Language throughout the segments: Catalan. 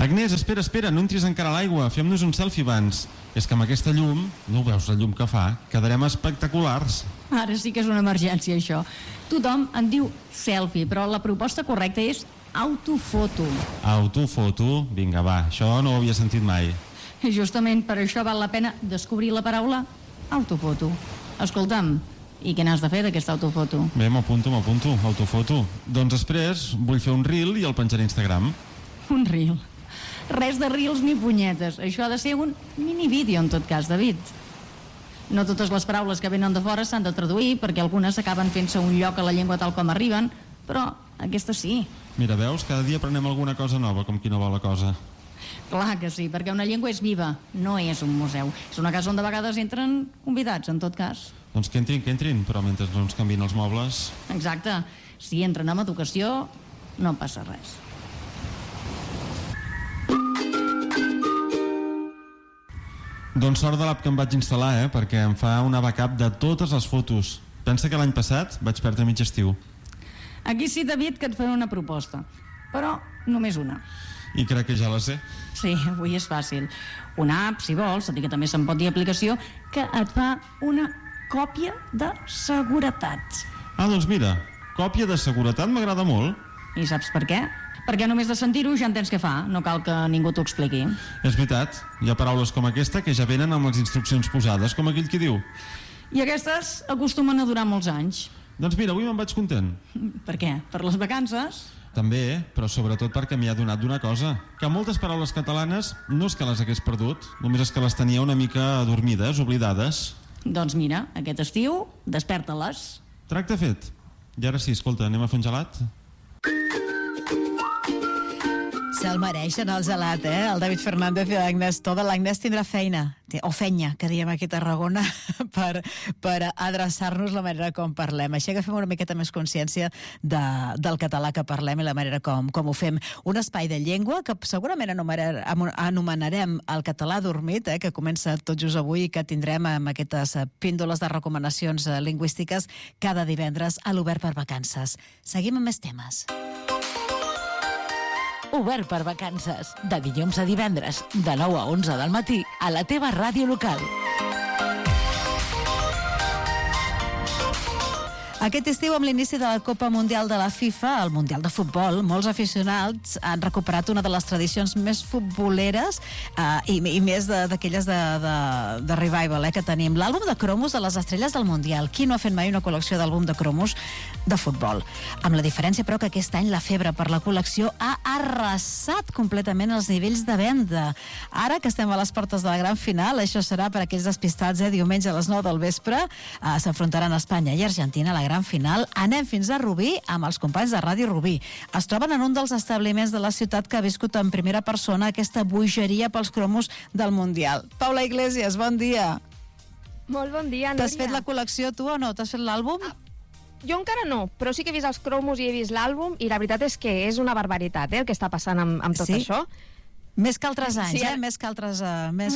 Agnès, espera, no entris encara a l'aigua, fem-nos un selfie abans. És que amb aquesta llum, no ho veus la llum que fa, quedarem espectaculars. Ara sí que és una emergència, això. Tothom en diu selfie, però la proposta correcta és autofoto. Autofoto? Vinga, va, això no ho havia sentit mai. Justament per això val la pena descobrir la paraula autofoto. Escolta'm, i què n'has de fer d'aquesta autofoto? Bé, m'apunto, autofoto. Doncs després vull fer un reel i el penjaré a Instagram. Un reel? Res de reels ni punyetes. Això ha de ser un mini-vídeo, en tot cas, David. No totes les paraules que venen de fora s'han de traduir, perquè algunes acaben fent-se un lloc a la llengua tal com arriben, però aquesta sí. Mira, veus? Cada dia aprenem alguna cosa nova, com qui no vol la cosa. Clar que sí, perquè una llengua és viva, no és un museu. És una casa on de vegades entren convidats, en tot cas. Doncs que entrin, però mentre no ens canvien els mobles... Exacte. Si entren amb educació, no passa res. Doncs sort de l'app que em vaig instal·lar, perquè em fa una backup de totes les fotos. Pensa que l'any passat vaig perdre mig estiu. Aquí sí, David, que et faré una proposta, però només una. I crec que ja la sé. Sí, avui és fàcil. Una app, si vols, tot i que també se'n pot dir aplicació, que et fa una còpia de seguretat. Ah, doncs mira, còpia de seguretat m'agrada molt. I saps per què? Perquè només de sentir-ho ja entens què fa, no cal que ningú t'ho expliqui. És veritat, hi ha paraules com aquesta que ja venen amb les instruccions posades, com aquell qui diu. I aquestes acostumen a durar molts anys. Doncs mira, avui me'n vaig content. Per què? Per les vacances? També, però sobretot perquè m'hi ha donat d'una cosa, que moltes paraules catalanes no és que les hagués perdut, només és que les tenia una mica adormides, oblidades. Doncs mira, aquest estiu, desperta-les. Tracte fet. I ara sí, escolta, anem a fer un gelat? Se'l mereixen el gelat, el David Fernández i l'Agnès Toda. L'Agnès tindrà feina, o fenya, que diem aquí a Tarragona, per adreçar-nos la manera com parlem. Així agafem una miqueta més consciència del català que parlem i la manera com ho fem. Un espai de llengua que segurament anomenarem el català dormit, que comença tot just avui i que tindrem amb aquestes píndoles de recomanacions lingüístiques cada divendres a l'Obert per Vacances. Seguim amb més temes. Obert per Vacances, de dilluns a divendres, de 9 a 11 del matí, a la teva ràdio local. Aquest estiu, amb l'inici de la Copa Mundial de la FIFA, el Mundial de Futbol, molts aficionats han recuperat una de les tradicions més futboleres i més d'aquelles de revival que tenim. L'àlbum de cromos de les estrelles del Mundial. Qui no ha fet mai una col·lecció d'àlbum de cromos de futbol? Amb la diferència, però, que aquest any la febre per la col·lecció ha arrasat completament els nivells de venda. Ara que estem a les portes de la gran final, això serà per aquells despistats, diumenge a les 9 del vespre, s'enfrontaran Espanya i Argentina a la gran final. Anem fins a Rubí amb els companys de Ràdio Rubí. Es troben en un dels establiments de la ciutat que ha viscut en primera persona aquesta bogeria pels cromos del Mundial. Paula Iglesias, bon dia. Molt bon dia, Núria. T'has fet la col·lecció tu o no? T'has fet l'àlbum? Jo encara no, però sí que he vist els cromos i he vist l'àlbum i la veritat és que és una barbaritat, el que està passant amb tot això. Més que altres anys, Més que altres anys.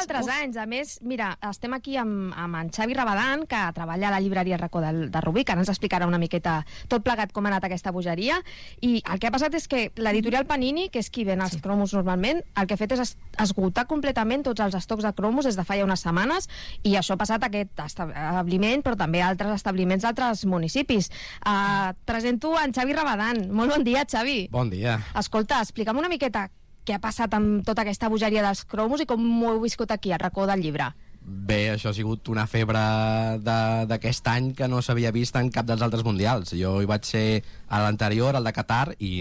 A més, mira, estem aquí amb en Xavi Rabadan, que treballa a la llibreria Racó de Rubí, que ara ens explicarà una miqueta tot plegat com ha anat aquesta bogeria, i el que ha passat és que l'editorial Panini, que és qui ven els cromos normalment, el que ha fet és esgotar completament tots els estocs de cromos des de fa ja unes setmanes, i això ha passat a aquest establiment, però també a altres establiments d'altres municipis. Presento en Xavi Rabadan. Molt bon dia, Xavi. Bon dia. Escolta, explica'm una miqueta què ha passat amb tota aquesta bogeria dels cromos i com ho heu viscut aquí, al Racó del Llibre. Bé, això ha sigut una febre d'aquest any que no s'havia vist en cap dels altres mundials. Jo hi vaig ser a l'anterior, al de Qatar, i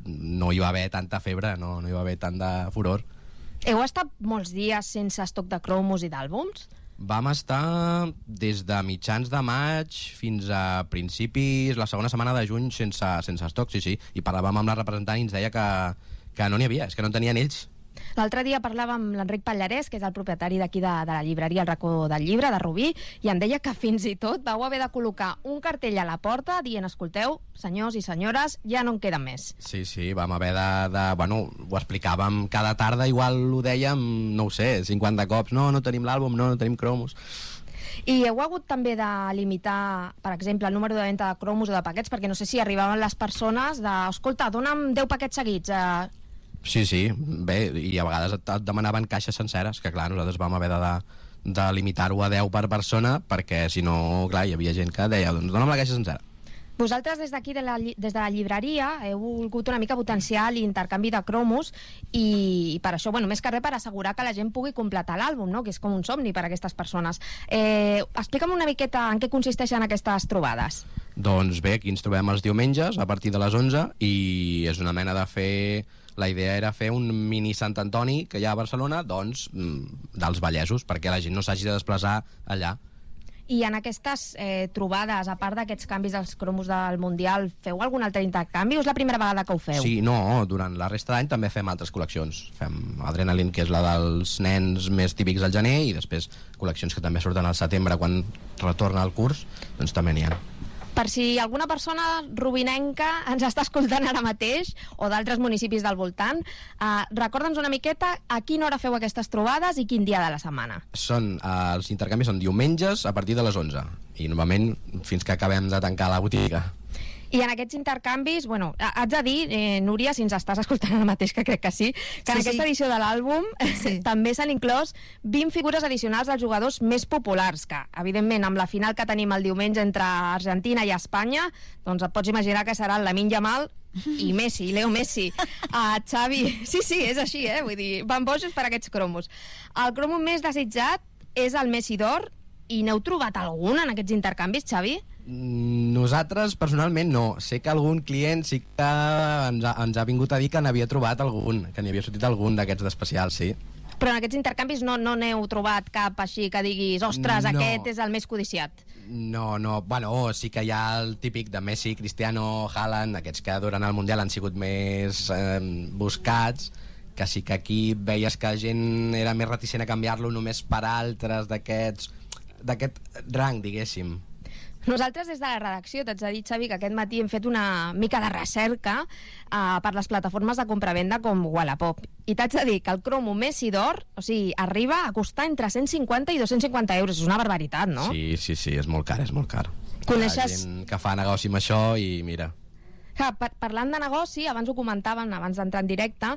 no hi va haver tanta febre, no hi va haver tant de furor. Heu estat molts dies sense estoc de cromos i d'àlbums? Vam estar des de mitjans de maig fins a principis, la segona setmana de juny sense estoc, sí. I parlàvem amb la representant i ens deia que no n'hi havia, és que no en tenien ells. L'altre dia parlàvem amb l'Enric Pallarès, que és el propietari d'aquí de la llibreria El Racó del Llibre, de Rubí, i em deia que fins i tot vau haver de col·locar un cartell a la porta dient, escolteu, senyors i senyores, ja no en queden més. Sí, vam haver bueno, ho explicàvem cada tarda, igual ho dèiem, no ho sé, 50 cops, no tenim l'àlbum, no tenim cromos. I heu hagut també de limitar, per exemple, el número de venda de cromos o de paquets, perquè no sé si arribaven les persones escolta, dona'm 10 paquets seguits. Sí, bé, i a vegades et demanaven caixes senceres, que clar, nosaltres vam haver de limitar-ho a 10 per persona, perquè si no, clar, hi havia gent que deia, doncs dona'm la caixa sencera. Vosaltres des d'aquí, des de la llibreria, heu volgut una mica potenciar l'intercanvi de cromos i per això, més que res, per assegurar que la gent pugui completar l'àlbum, no? Que és com un somni per a aquestes persones. Explica'm una miqueta en què consisteixen aquestes trobades. Doncs bé, aquí ens trobem els diumenges a partir de les 11 i és una mena de fer... La idea era fer un mini Sant Antoni que hi ha a Barcelona, doncs, dels Vallesos, perquè la gent no s'hagi de desplaçar allà. I en aquestes trobades, a part d'aquests canvis dels cromos del Mundial, feu algun altre intercanvi o és la primera vegada que ho feu? Sí, no, durant la resta d'any també fem altres col·leccions. Fem Adrenaline, que és la dels nens més típics al gener, i després col·leccions que també surten al setembre quan retorna el curs, doncs també n'hi ha. Per si alguna persona rubinenca ens està escoltant ara mateix, o d'altres municipis del voltant, recorda'ns una miqueta a quina hora feu aquestes trobades i quin dia de la setmana. Els intercanvis són diumenges a partir de les 11, i normalment fins que acabem de tancar la botiga. I en aquests intercanvis, haig de dir, Núria, si ens estàs escoltant ara mateix, que crec que sí, que en aquesta edició de l'àlbum també s'han inclòs 20 figures addicionals dels jugadors més populars, que, evidentment, amb la final que tenim el diumenge entre Argentina i Espanya, doncs et pots imaginar que serà el Lamine Yamal i Messi, Leo Messi. Xavi, sí, és així, vull dir, van bojos per aquests cromos. El cromo més desitjat és el Messi d'or, i n'heu trobat algun en aquests intercanvis, Xavi? Nosaltres, personalment, no. Sé que algun client sí que ens ha vingut a dir que n'havia trobat algun, que n'hi havia sortit algun d'aquests d'especials, sí. Però en aquests intercanvis no n'heu trobat cap així que diguis, ostres, no, aquest és el més codiciat? No, sí que hi ha el típic de Messi, Cristiano, Haaland, aquests que durant el Mundial han sigut més buscats, que sí que aquí veies que la gent era més reticent a canviar-lo només per altres d'aquest rang, diguéssim. Nosaltres des de la redacció t'haig de dir, Xavi, que aquest matí hem fet una mica de recerca per les plataformes de compravenda com Wallapop. I t'haig de dir que el cromo Messi d'or, arriba a costar entre 150 i 250 euros. És una barbaritat, no? Sí, és molt car, és molt car. Coneixes... Hi ha gent que fa negoci amb això i mira... Parlant de negoci, abans ho comentaven, abans d'entrar en directe,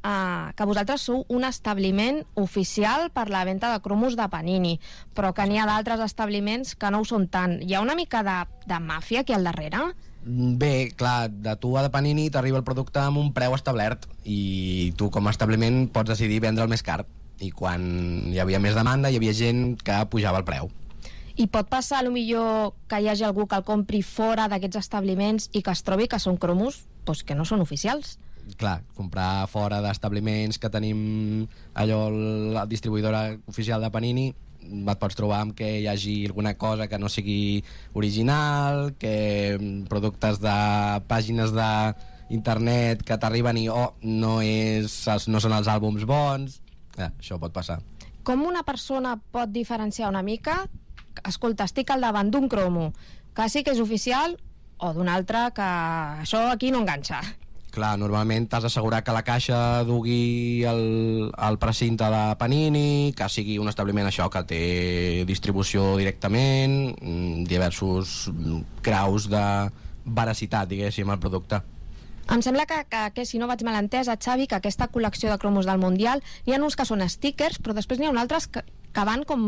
que vosaltres sou un establiment oficial per la venda de cromos de Panini, però que n'hi ha d'altres establiments que no ho són tant. Hi ha una mica de màfia aquí al darrere? Bé, clar, de tu a de Panini t'arriba el producte amb un preu establert i tu com a establiment pots decidir vendre el més car. I quan hi havia més demanda hi havia gent que pujava el preu. I pot passar, millor que hi hagi algú que el compri fora d'aquests establiments i que es trobi que són cromos que no són oficials. Clar, comprar fora d'establiments que tenim allò, la distribuïdora oficial de Panini, et pots trobar amb que hi hagi alguna cosa que no sigui original, que productes de pàgines d'internet que t'arriben i no són els àlbums bons. Això pot passar. Com una persona pot diferenciar una mica, escolta, estic al davant d'un cromo que sí que és oficial o d'un altre que això aquí no enganxa? Clar, normalment t'has d'assegurar que la caixa dugui el precinte de Panini, que sigui un establiment això que té distribució directament, diversos graus de veracitat, diguéssim, al producte. Em sembla que si no vaig mal entesa, Xavi, que aquesta col·lecció de cromos del Mundial hi ha uns que són stickers, però després n'hi ha altres que van com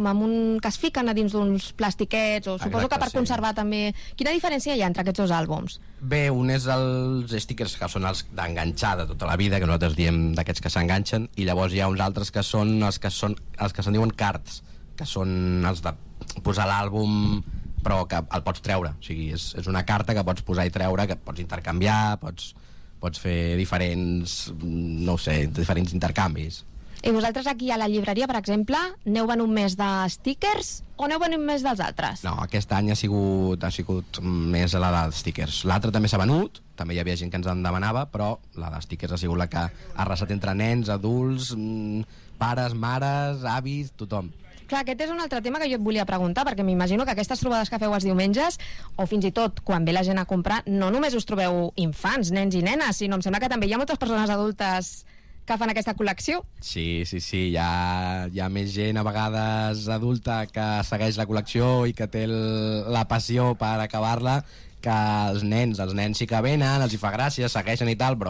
que es fiquen a dins d'uns plastiquets, o suposo que per conservar també. Quina diferència hi ha entre aquests dos àlbums? Bé, un és els stickers que són els d'enganxar de tota la vida, que nosaltres diem d'aquests que s'enganxen, i llavors hi ha uns altres que són els que se'n diuen cards, que són els de posar l'àlbum però que el pots treure, o sigui, és una carta que pots posar i treure, que pots intercanviar, pots fer diferents intercanvis. I vosaltres aquí a la llibreria, per exemple, n'heu venut més de stickers o n'heu venut més dels altres? No, aquest any ha sigut més la de stickers. L'altre també s'ha venut, també hi havia gent que ens en demanava, però la de stickers ha sigut la que ha arrasat entre nens, adults, pares, mares, avis, tothom. Clar, aquest és un altre tema que jo et volia preguntar, perquè m'imagino que aquestes trobades que feu els diumenges, o fins i tot quan ve la gent a comprar, no només us trobeu infants, nens i nenes, sinó em sembla que també hi ha moltes persones adultes que fan aquesta col·lecció. Sí, hi ha més gent a vegades adulta que segueix la col·lecció i que té la passió per acabar-la, que els nens sí que venen, els hi fa gràcia, segueixen i tal, però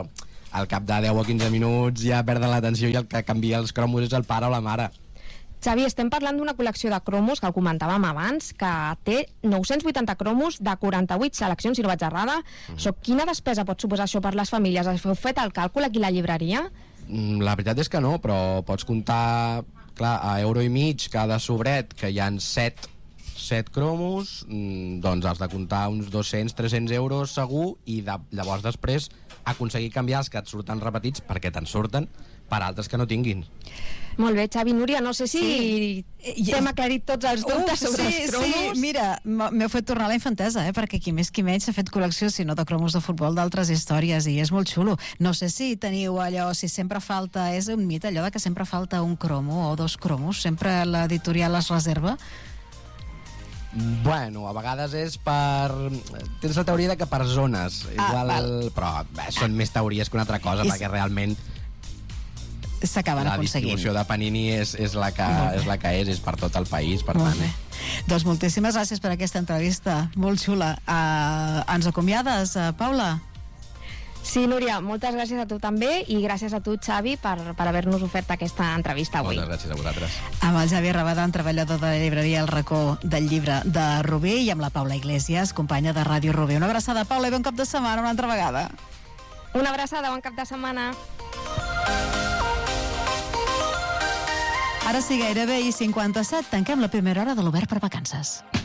al cap de 10 o 15 minuts ja perden l'atenció i el que canvia els cromos és el pare o la mare. Xavi, estem parlant d'una col·lecció de cromos, que el comentàvem abans, que té 980 cromos de 48 seleccions, si no vaig errada. Quina despesa pot suposar això per les famílies? Heu fet el càlcul aquí a la llibreria? La veritat és que no, però pots comptar, clar, a €1,50 cada sobret, que hi ha 7 cromos, doncs has de comptar uns 200-300 euros segur, i llavors després aconseguir canviar els que et surten repetits, perquè te'n surten, per altres que no tinguin. Molt bé, Xavi. Núria, no sé si hem aclarit tots els dubtes sobre els cromos. Sí, mira, m'heu fet tornar a la infantesa, perquè qui més qui menys s'ha fet col·lecció, si no de cromos de futbol, d'altres històries, i és molt xulo. No sé si teniu allò, si sempre falta, és un mite allò de que sempre falta un cromo o 2 cromos, sempre l'editorial es reserva. Bueno, a vegades és per... Tens la teoria de que per zones, igual, però són més teories que una altra cosa, perquè realment s'acaben aconseguint. La distribució de Panini és la que és per tot el país, per tant. Doncs moltíssimes gràcies per aquesta entrevista, molt xula. Ens acomiades, Paula? Sí, Núria, moltes gràcies a tu també, i gràcies a tu, Xavi, per haver-nos ofert aquesta entrevista avui. Moltes gràcies a vosaltres. Amb el Xavi Rabadán, treballador de la llibreria El Racó del Llibre de Rubí, i amb la Paula Iglesias, companya de Ràdio Rubí. Una abraçada, Paula, i bon cap de setmana una altra vegada. Una abraçada, bon cap de setmana. Ara sí, gairebé i 57, tanquem la primera hora de l'Obert per Vacances.